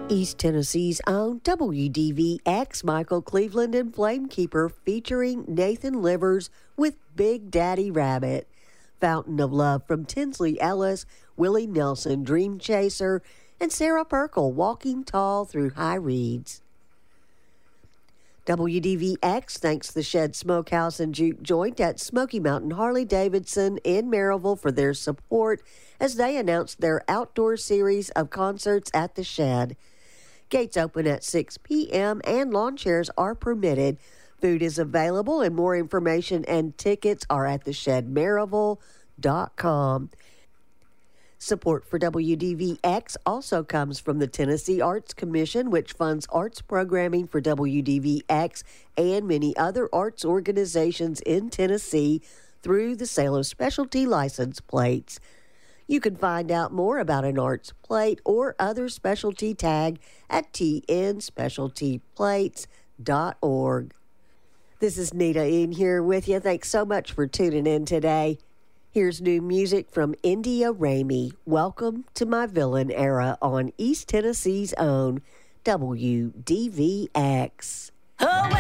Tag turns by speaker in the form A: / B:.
A: East Tennessee's own WDVX Michael Cleveland and Flamekeeper featuring Nathan Livers with Big Daddy Rabbit. Fountain of Love from Tinsley Ellis, Willie Nelson, Dream Chaser, and Sarah Perkle, Walking Tall Through High Reeds. WDVX thanks the Shed Smokehouse and Juke Joint at Smoky Mountain Harley-Davidson in Maryville for their support as they announced their outdoor series of concerts at the Shed. Gates open at 6 p.m. and lawn chairs are permitted. Food is available and more information and tickets are at theshedmaryville.com. Support for WDVX also comes from the Tennessee Arts Commission, which funds arts programming for WDVX and many other arts organizations in Tennessee through the sale of specialty license plates. You can find out more about an arts plate or other specialty tag at tnspecialtyplates.org. This is Nita in here with you. Thanks so much for tuning in today. Here's new music from India Ramey. Welcome to My Villain Era on East Tennessee's own WDVX.